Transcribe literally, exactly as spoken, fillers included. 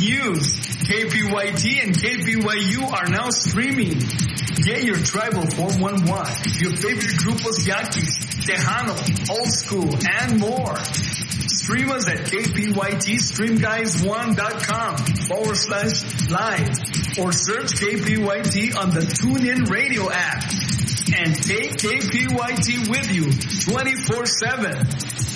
news. K P Y T and K P Y U are now streaming. Get your tribal four one one, your favorite grupos Yaquis, Tejano, Old School, and more. Stream us at kpytstreamguys1.com forward slash live or search K P Y T on the TuneIn Radio app. And take K P Y T with you twenty-four seven.